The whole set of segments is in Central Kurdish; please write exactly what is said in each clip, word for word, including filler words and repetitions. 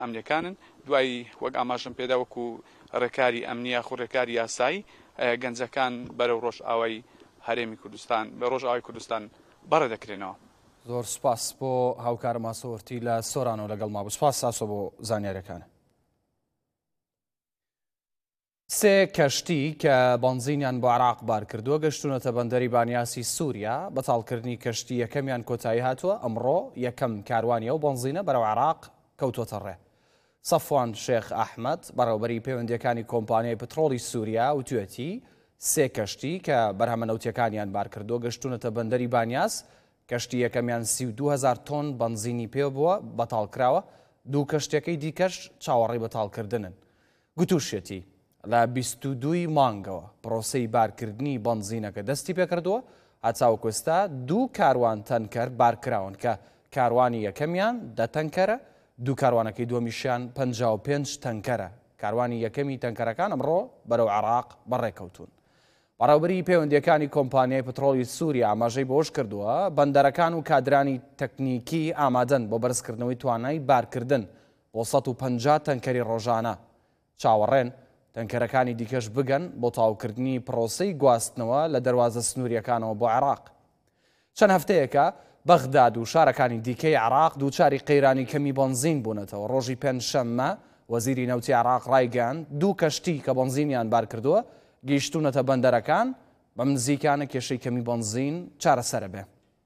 ئەمنیەکانن دوای وەک ئاماژەم پێدا وەکو ڕێکاری ئەمنیە خو ڕێکاری یاسایی گەنجەکان بەرەو ڕۆژ ئاوای هەرێمی کوردستان بە ڕۆژ ئاوای کوردستان بەڕێ دەکرێنەوە. زۆر سپاس بۆ هاوکار ماسەوەرتی لە سۆرانەوە لەگەڵ ما بوو. سپاس ساسۆ بۆ زانیاریەکانە. سێ کەشتی کە بەنزینیان بۆ عێراق بار کردووە گەشتونەتە بەندەری بانیاسی سووریا. بەتاڵکردنی کەشتی یەکەمیان کۆتایی هاتووە. ئەمڕۆ یەکەم کاروانیە و بەنزینە بەرەو عێراق کەوتۆتە ڕێ. سەفوان شێخ ئەحمەد بەڕێوەبەری پەیوەندیەکانی کۆمپانیای پترۆڵی سووریا وتوێتی سێ کەشتی کە بەرهەمە نەوتیەکانیان بار کردووە گەشتونەتە بەندەری بانیاس. کەشتی یەکەمیان سی و دوو هەزار تۆن بەنزینی پێ بووە بەتاڵکراوە. دوو کەشتەکەی دیکەش چاوەڕێی بەتاڵکردنن. گوتوشێتی لە بیست و دووی مانگەوە پرۆسەی بارکردنی بەنزینەکە دەستی پێکردووە. هەتاوەکو ئێستا دوو کاروان تەنکەر بارکراون کە کاروانی یەکەمیان دە تەنکەرە، دوو کاروانەکەی دووەمیشیان پەنجا و پێنج تەنکەرە. کاروانی یەکەمی تەنکەرەکان ئەمڕۆ بەرەو عێراق بەڕێکەوتون. بەڕێوەبەری پەیوەندیەکانی کۆمپانیای پترۆڵی سووریا ئاماژەی بۆش کردووە بەندەرەکان و کادرانی تەکنیکی ئامادەن بۆ بەرزکردنەوەی توانای بارکردن بۆ سەد و پەنجا تەنکەری ڕۆژانە. چاوەڕێن تەنکەرەکانی دیکەش بگەن بۆ تاوکردنی پرۆسەی گواستنەوە لە دەروازە سنووریەکانەوە بۆ عێراق. چەند هەفتەیەکە بەغداد و شارەکانی دیکەی عێراق دووچاری قەیرانی کەمی بەنزین بوونەتەوە. ڕۆژی پێنجشەممە وەزیری نەوتی عێراق ڕایگەیاند دوو کەشتی کە بەنزینیان بار کردووە گەیشتونەتە بەندەرەکان بە نزیکانە کێشەی کەمی بەنزین چارەسەرە بێ.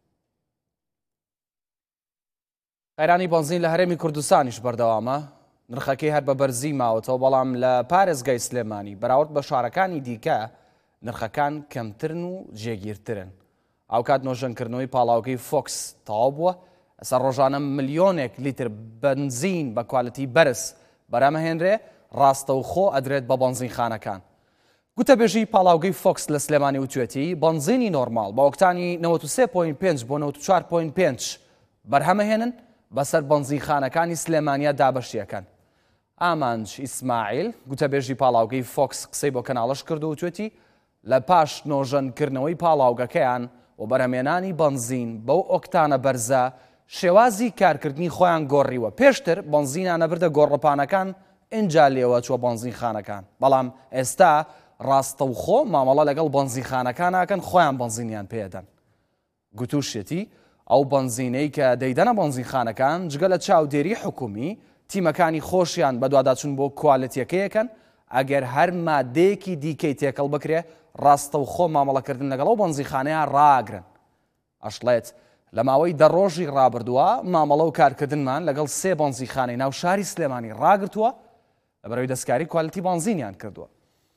قەیرانی بەنزین لە هەرێمی کوردستانیش بەردەوامە. نرخەکەی هەر بە بەرزی ماوەتەوە بەڵام لە پارێزگای سلێمانی بەراورد بە شارەکانی دیکە نرخەکان کەمترن و جێگیرترن. ئەو کات نۆژەنکردنەوەی پاڵاوگەی فۆکس تەواو بووە. ئەسەر ڕۆژانە ملیۆنێک لیتر بەنزین بە کوالەتی بەرز بەرامەهێنرێ ڕاستەوخۆ ئەدرێت بە بەنزینخانەکان. گوتەبێژی پاڵاوگەی فۆکس لە سلێمانی وتوێتی بەنزینی نۆرماڵ بە ئۆکتانی نەوەت و سێ پۆینت پێنج بۆ نەوەت و چوار پۆینت پێنج بەرهەمەهێنن بەسەر بەنزینخانەکانی سلێمانیا دابەشیەکەن. ئامانج ئیسماعیل گوتەبێژی پاڵاوگەی فۆکس قسەی بۆ کەناڵەش کرد و وتوێتی لە پاش نۆژەنکردنەوەی پاڵاوگەکەیان و بەرهەمێنانی بەنزین بەو ئۆکتانە بەرزە شێوازی کارکردنی خۆیان گۆڕیوە. پێشتر بەنزینانە بردە گۆڕەپانەکان ئینجا لێوە چوە بەنزینخانەکان، بەڵام ئێستا ڕاستەوخۆ مامەڵە لەگەڵ بەنزینخانەکان ناکەن خۆیان بەنزینیان پێدەن. گوتوشێتی ئەو بەنزینەی کە دەیدەنە بەنزینخانەکان جگە لە چاودێری حکومی تیمەکانی خۆشیان بە دواداچون بۆ کوالەتیەکەیەکەن ئەگەر هەر مادەیەکی دیکەی تێکەڵ بکرێ ڕاستەوخۆ مامەڵەکردن لەگەڵ ئەو بەنزینخانەیان ڕاگرن. ئەشڵێت لە ماوەی دە ڕۆژی ڕابردووە مامەڵە و کارکردنمان لەگەڵ سێ بەنزینخانەی ناو شاری سلێمانی ڕاگرتووە لەبەرەوەی دەستکاری کوالەتی بەنزینیان کردووە.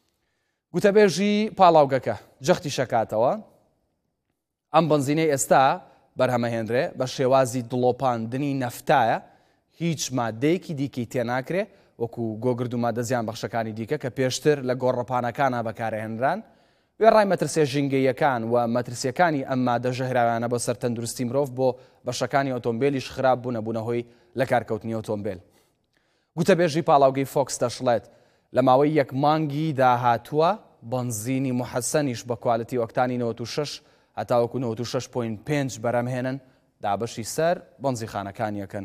گوتەبێژی پاڵاوگەکە جەختی شەکاتەوە ئەم بەنزینەی ئێستا بەرهەمەهێنرێ بە شێوازی دڵۆپاندنی نەفتایە، هیچ مادەیەکی دیکەی تێناکرێ وەکو گۆگرد و مادە زیان بەخشەکانی دیکە کە پێشتر لە گۆڕەپانەکانە بەکارهێنران. وێڕای مەترسیە ژینگەیەکان و مەترسیەکانی ئەم مادە ژەهراویانە بۆ سەر تەندروستی مرۆڤ بۆ بەشەکانی ئۆتۆمبیلیش خراپ بوونە بوونەهۆی لە کارکەوتنی ئۆتۆمبیل. گوتەبێژی پاڵاوگەی فۆکس دەشڵێت لە ماوەی یەک مانگی داهاتووە بەنزینی محەسەنیش بە کوالەتی ئۆکتانی نەوەت و شەش هەتاوەکو نەوەت و شەش پۆینت پێنج بەرەمهێنن دابەشی سەر بەنزینخانەکانیەکەن.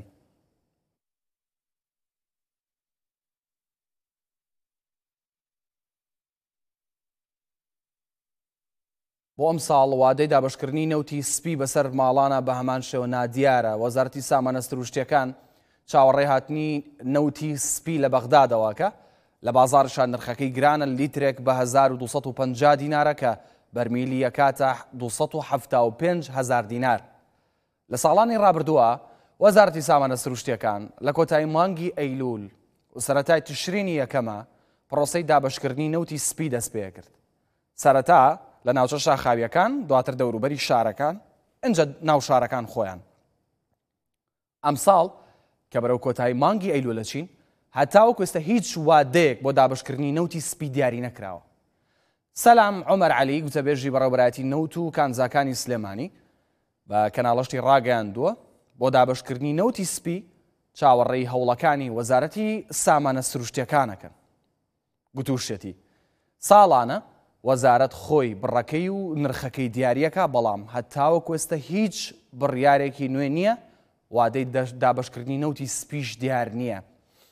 بۆ ئەم ساڵ وادەی دابشکردنی نەوتی سپی بەسەر ماڵانە بە هەمان شێوە نادیارە. وەزارەتی سامانە سروشتیەکان چاوەڕێی هاتنی نەوتی سپی لە بەغدادەوەکە لە بازاڕشان نرخەکەی گرانە لیترێک بە هەزار و دووسەد و پەنجا دینارە کە بەرمیلی یەکاتە دووسەد و حەفتا و پێنج هەزار دینار. لە ساڵانی ڕابردووە وەزارەتی سامانە سروشتیەکان لە کۆتایی مانگی ئەیلول و سەرەتای تشرینی یەکەمە پرۆسەی دابشکردنی نەوتی سپی دەست پێ کرد. سەرەتا لە ناوچە شاخاویەکان، دواتر دەوروبەری شارەکان، ئەنجە ناو شارەکان خۆیان. ئەم ساڵ کە بەرەو کۆتایی مانگی ئەیلول دەچین هەتاوەکو ئێستا هیچ وادەیەک بۆ دابشکردنی نەوتی سپی دیاری نەکراوە. سەلام عومەر عەلی گوتەبێژی بەڕێوەبەرایەتی نەوت و کانزاکانی سلێمانی بە کەناڵەشتی ڕاگەیاندووە بۆ دابشکردنی نەوتی سپی چاوەڕێی هەوڵەکانی وەزارەتی سامانە سروشتیەکانەکەن. گوتوشێتی ساڵانە وەزارەت خۆی بڕەکەی و نرخەکەی دیاریەکە، بەڵام هەتاوەکو ئێستا هیچ بڕیارێکی نوێ نییە وادەی دابشکردنی نەوتی سپیش دیار نییە.